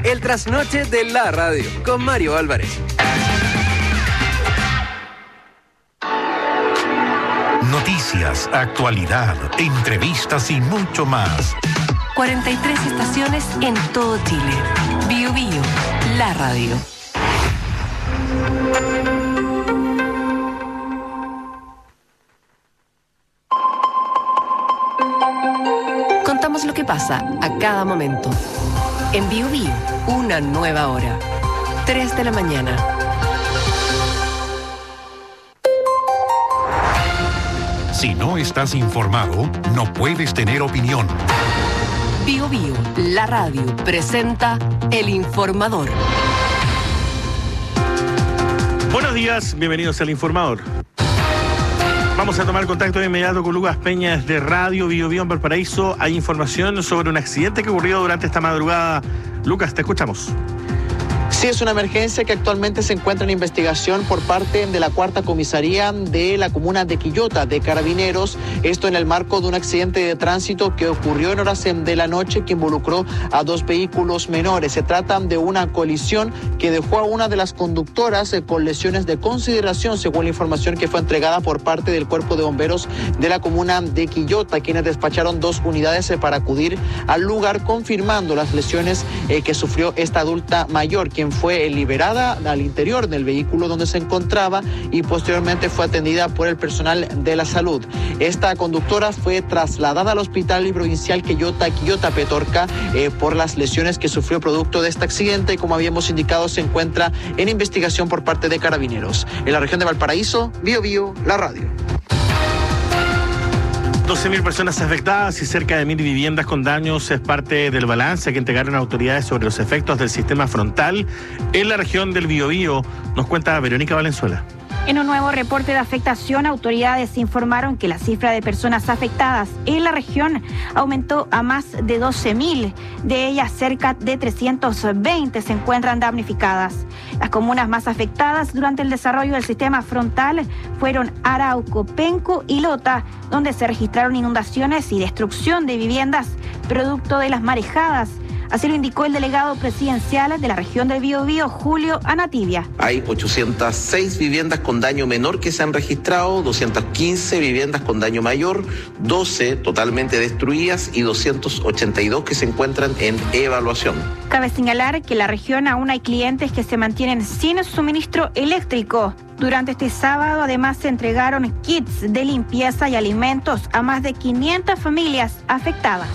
El trasnoche de la radio con Mario Álvarez. Noticias, actualidad, entrevistas y mucho más. 43 estaciones en todo Chile. Bio Bio, la radio. Contamos lo que pasa a cada momento. En Bio Bio, una nueva hora. 3 de la mañana. Si no estás informado, no puedes tener opinión. Bio Bio, la radio, presenta El Informador. Buenos días, bienvenidos al Informador. Vamos a tomar contacto de inmediato con Lucas Peña de Radio Bio Bio en Valparaíso. Hay información sobre un accidente que ocurrió durante esta madrugada. Lucas, te escuchamos. Sí, es una emergencia que actualmente se encuentra en investigación por parte de la cuarta comisaría de la comuna de Quillota, de Carabineros. Esto en el marco de un accidente de tránsito que ocurrió en horas de la noche que involucró a 2 vehículos menores. Se trata de una colisión que dejó a una de las conductoras con lesiones de consideración, según la información que fue entregada por parte del Cuerpo de Bomberos de la comuna de Quillota, quienes despacharon 2 unidades para acudir al lugar, confirmando las lesiones que sufrió esta adulta mayor, quien fue liberada al interior del vehículo donde se encontraba y posteriormente fue atendida por el personal de la salud. Esta conductora fue trasladada al Hospital Provincial Quillota Petorca por las lesiones que sufrió producto de este accidente y, como habíamos indicado, se encuentra en investigación por parte de Carabineros. En la región de Valparaíso, Bio Bio, la radio. 12.000 personas afectadas y cerca de 1.000 viviendas con daños es parte del balance que entregaron autoridades sobre los efectos del sistema frontal en la región del Biobío. Nos cuenta Verónica Valenzuela. En un nuevo reporte de afectación, autoridades informaron que la cifra de personas afectadas en la región aumentó a más de 12.000. De ellas, cerca de 320 se encuentran damnificadas. Las comunas más afectadas durante el desarrollo del sistema frontal fueron Arauco, Penco y Lota, donde se registraron inundaciones y destrucción de viviendas producto de las marejadas. Así lo indicó el delegado presidencial de la región del Biobío, Julio Anativia. Hay 806 viviendas con daño menor que se han registrado, 215 viviendas con daño mayor, 12 totalmente destruidas y 282 que se encuentran en evaluación. Cabe señalar que en la región aún hay clientes que se mantienen sin suministro eléctrico. Durante este sábado, además, se entregaron kits de limpieza y alimentos a más de 500 familias afectadas.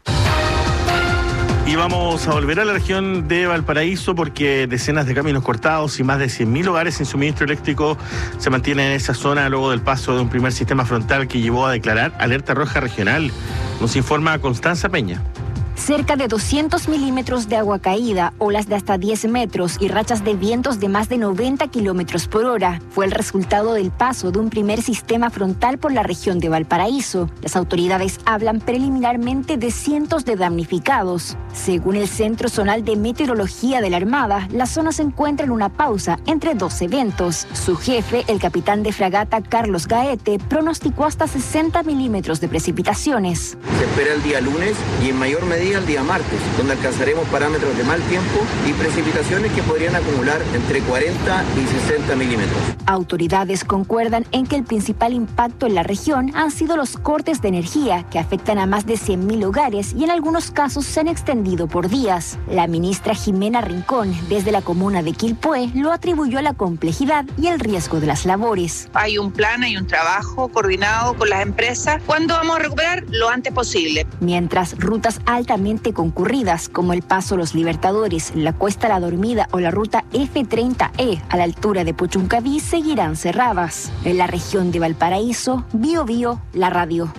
Y vamos a volver a la región de Valparaíso porque decenas de caminos cortados y más de 100.000 hogares sin suministro eléctrico se mantienen en esa zona luego del paso de un primer sistema frontal que llevó a declarar alerta roja regional. Nos informa Constanza Peña. Cerca de 200 milímetros de agua caída, olas de hasta 10 metros y rachas de vientos de más de 90 kilómetros por hora fue el resultado del paso de un primer sistema frontal por la región de Valparaíso. Las autoridades hablan preliminarmente de cientos de damnificados. Según el Centro Zonal de Meteorología de la Armada, la zona se encuentra en una pausa entre 2 eventos. Su jefe, el capitán de fragata Carlos Gaete, pronosticó hasta 60 milímetros de precipitaciones. Se espera el día lunes y en mayor medida el día martes, donde alcanzaremos parámetros de mal tiempo y precipitaciones que podrían acumular entre 40 y 60 milímetros. Autoridades concuerdan en que el principal impacto en la región han sido los cortes de energía, que afectan a más de 100.000 hogares y en algunos casos se han extendido por días. La ministra Jimena Rincón, desde la comuna de Quilpué, lo atribuyó a la complejidad y el riesgo de las labores. Hay un plan, hay un trabajo coordinado con las empresas. ¿Cuándo vamos a recuperar? Lo antes posible. Mientras rutas altamente concurridas como el Paso Los Libertadores, la Cuesta La Dormida o la ruta F30E a la altura de Puchuncaví seguirán cerradas. En la región de Valparaíso, Bio Bio, la radio.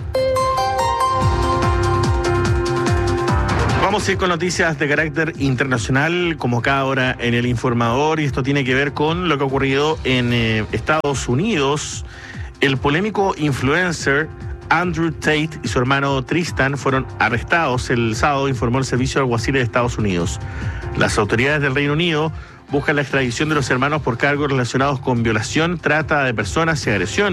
Vamos a ir con noticias de carácter internacional, como cada hora en El Informador, y esto tiene que ver con lo que ha ocurrido en Estados Unidos. El polémico influencer Andrew Tate y su hermano Tristan fueron arrestados el sábado, informó el Servicio de Alguaciles de Estados Unidos. Las autoridades del Reino Unido buscan la extradición de los hermanos por cargos relacionados con violación, trata de personas y agresión.